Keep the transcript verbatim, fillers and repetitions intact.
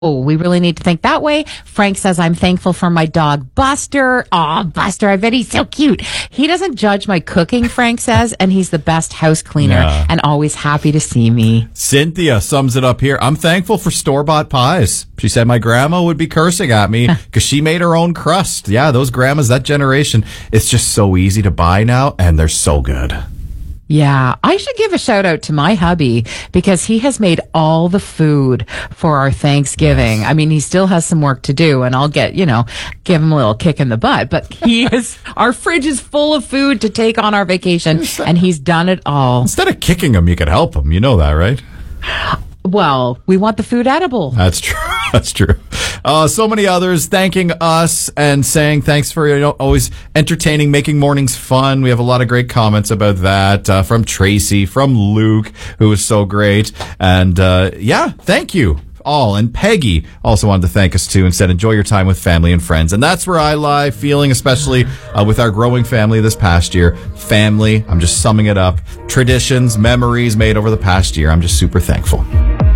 Oh, we really need to think that way. Frank says, I'm thankful for my dog, Buster. Oh, Buster, I bet he's so cute. He doesn't judge my cooking, Frank says, and he's the best house cleaner Yeah. and always happy to see me. Cynthia sums it up here. I'm thankful for store-bought pies. She said my grandma would be cursing at me because she made her own crust. Yeah, those grandmas, that generation, it's just so easy to buy now, and they're so good. Yeah, I should give a shout out to my hubby because he has made all the food for our Thanksgiving. I mean, he still has some work to do, and I'll get, you know, give him a little kick in the butt, but he is, our fridge is full of food to take on our vacation, and he's done it all. Instead of kicking him, you could help him. You know that, right? Well, we want the food edible. That's true. That's true. Uh, so many others thanking us and saying thanks for, you know, always entertaining, making mornings fun. We have a lot of great comments about that uh, from Tracy, from Luke, who was so great. And uh, yeah, thank you all. And Peggy also wanted to thank us too and said, enjoy your time with family and friends. And that's where I lie, feeling especially uh, with our growing family this past year. Family, I'm just summing it up. Traditions, memories made over the past year. I'm just super thankful.